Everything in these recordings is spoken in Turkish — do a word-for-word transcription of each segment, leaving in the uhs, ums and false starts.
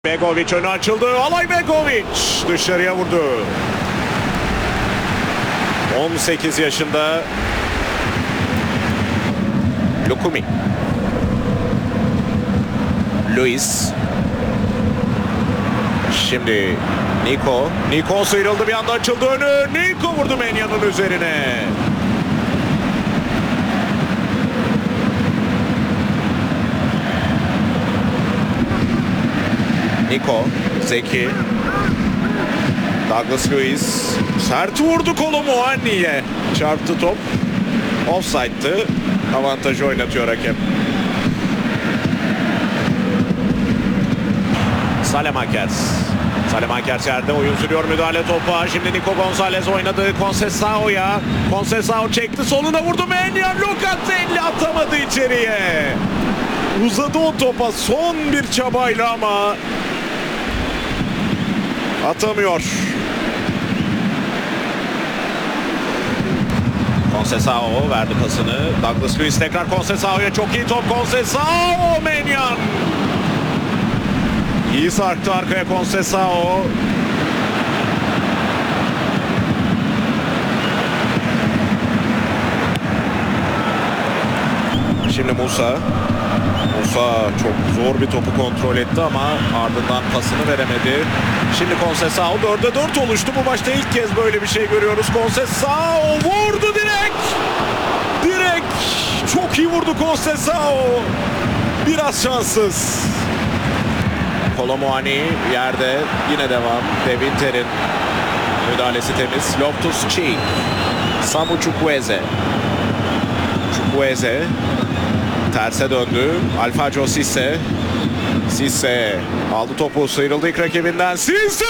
Begovic öne açıldı. Alay Begovic dışarıya vurdu. on sekiz yaşında Lukumi. Luis. Şimdi Nico. Nico sıyrıldı, bir anda açıldı önü. Nico vurdu Menyan'ın üzerine. Nico, Zeki, Douglas Luiz sert vurdu kolu Muanni'ye. Çarptı top. Offside'tı. Avantajı oynatıyor hakem. Salemakers. Salemakers yerde, oyun sürüyor, müdahale topa. Şimdi Nico Gonzalez oynadı Conceição'ya. Conceição çekti, soluna vurdu Menyan. Locatelli atamadı içeriye. Uzadı o topa son bir çabayla ama atamıyor. Conceição verdi pasını. Douglas Luiz tekrar Conceição'ya, çok iyi top Conceição. Menyan. İyi sarktı arkaya Conceição. Şimdi Musa. Musa çok zor bir topu kontrol etti ama ardından pasını veremedi. Şimdi Conceição dörde dört oluştu. Bu maçta ilk kez böyle bir şey görüyoruz. Conceição vurdu direkt. Direkt. Çok iyi vurdu Conceição. Biraz şanssız. Kolo Muani yerde, yine devam. De Winter'in müdahalesi temiz. Loftus-Cheek. Samu Chukwueze. Chukwueze terse döndü. Alfredo Cisse. Cisse aldı topu, sıyrıldı ilk rakibinden. Cisse!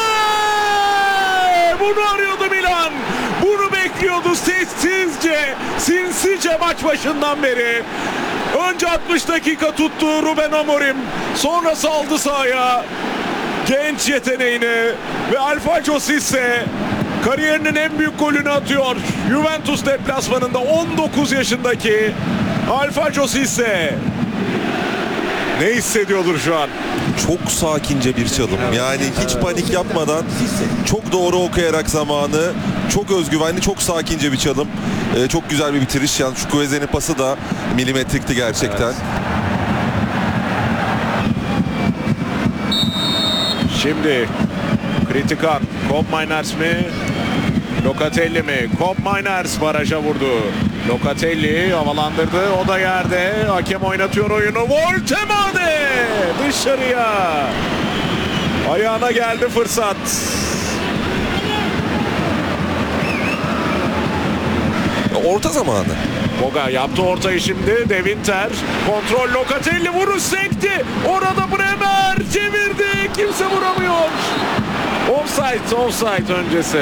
Bunu arıyordu Milan. Bunu bekliyordu sessizce, sinsice maç başından beri. Önce altmış dakika tuttu Ruben Amorim. Sonra saldı sahaya genç yeteneğini ve Alfredo Cisse kariyerinin en büyük golünü atıyor. Juventus deplasmanında on dokuz yaşındaki Alfredo Cisse. Ne hissediyordur şu an? Çok sakince bir çalım. Yani hiç panik yapmadan, çok doğru okuyarak zamanı, çok özgüvenli, çok sakince bir çalım. Ee, çok güzel bir bitiriş. Yani Chukwueze'nin pası da milimetrikti gerçekten. Evet. Şimdi kritik an. Koopmeiners mi? Locatelli mi? Koopmeiners baraja vurdu. Locatelli havalandırdı. O da yerde. Hakem oynatıyor oyunu. Voltemade dışarıya. Ayağına geldi fırsat. Orta zamanı. Boga yaptı ortayı şimdi. De Winter. Kontrol, Locatelli vuruş sekti. Orada Bremer çevirdi. Kimse vuramıyor. Offside, offside öncesi.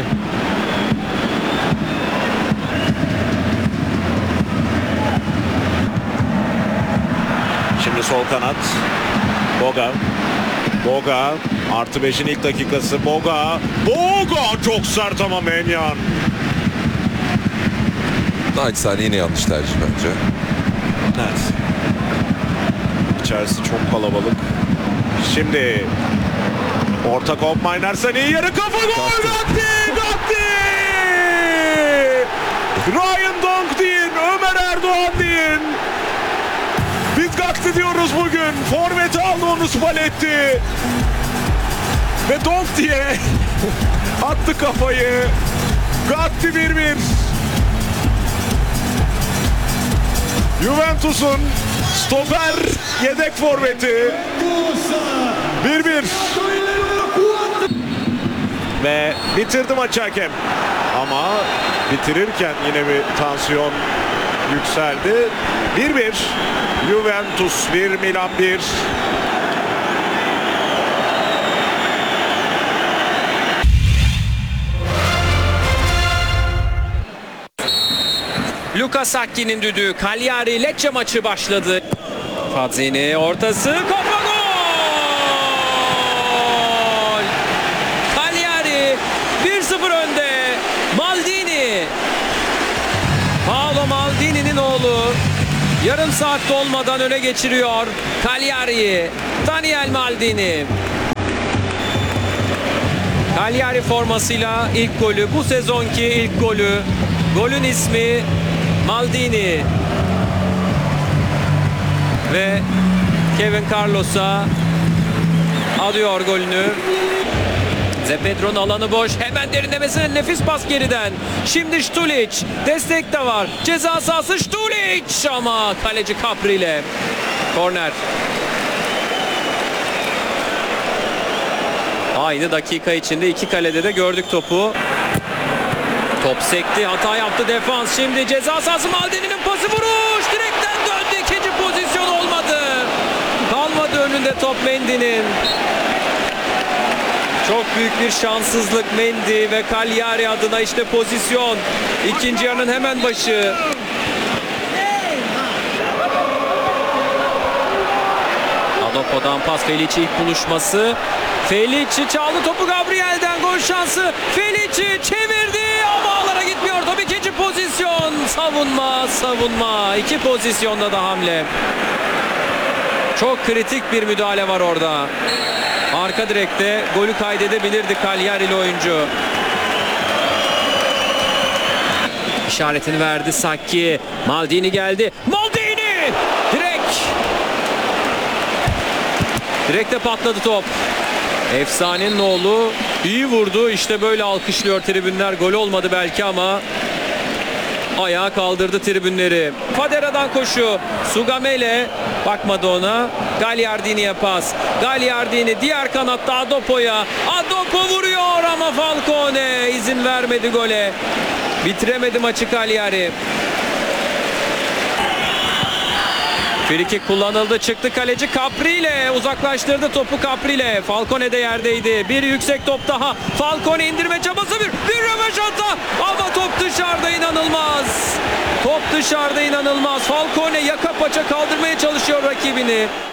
Şimdi sol kanat. Boga. Boga. Artı beşin ilk dakikası. Boga. Boga çok sert ama Menyan. Naçizane yine yanlış tercih bence. Evet. İçerisi çok kalabalık. Şimdi orta Koopmeiners'ın iyi yarı kafa gol. Gatti! Gatti! Ryan Donk deyin, Ömer Erdoğan deyin. Biz Gatti diyoruz bugün. Forveti aldı onu, Spalletti. Ve Donk diye attı kafayı. Gatti bir bir. Juventus'un stoper yedek forveti. bir bir. Ve bitirdi maçı hakem. Ama bitirirken yine bir tansiyon yükseldi. bir bir. Juventus bir, Milan bir. Luka Sacchi'nin düdüğü. Cagliari Lecce maçı başladı. Fazzini ortası, kafa gol! Cagliari bir sıfır önde. Maldini. Paolo Maldini'nin oğlu yarım saat dolmadan öne geçiriyor Cagliari'yi. Daniel Maldini. Cagliari formasıyla ilk golü, bu sezonki ilk golü. Golün ismi Maldini. Ve Kevin Carlos'a alıyor golünü. Zepedro'nun alanı boş. Hemen derinlemesine nefis pas geriden. Şimdi Štulić. Destek de var. Ceza sahası Štulić ama kaleci Capri ile. Korner. Aynı dakika içinde iki kalede de gördük topu. Top sekti. Hata yaptı defans. Şimdi ceza sahası Maldini'nin pası, vuruş. Direkten döndü. İkinci pozisyon olmadı. Kalmadı önünde top Mendy'nin. Çok büyük bir şanssızlık Mendy ve Cagliari adına. İşte pozisyon. İkinci yarının hemen başı. Adopo'dan pas, Felici ilk buluşması. Felici çaldı topu Gabriel'den, gol şansı. Felici çevirdi ama ağlara gitmiyor. Top ikinci pozisyon. Savunma, savunma. İki pozisyonda da hamle. Çok kritik bir müdahale var orada. Arka direkte golü kaydedebilirdi Cagliari'li oyuncu. İşaretini verdi Sacchi. Maldini geldi. Maldini! Direkt. Direkte patladı top. Efsanenin oğlu iyi vurdu. İşte böyle alkışlıyor tribünler. Gol olmadı belki ama ayağa kaldırdı tribünleri. Fadera'dan koşu. Sugamele bakmadı ona. Gagliardini'ye pas. Gagliardini diğer kanatta Adopo'ya. Adopo vuruyor ama Falcone izin vermedi gole. Bitiremedi maçı Cagliari. Frikik kullanıldı. Çıktı kaleci Capri ile. Uzaklaştırdı topu Capri ile. Falcone de yerdeydi. Bir yüksek top daha. Falcone indirme çabası. Bir, bir röveşata. Ama top dışarıda, inanılmaz. Top dışarıda, inanılmaz. Falcone yaka paça kaldırmaya çalışıyor rakibini.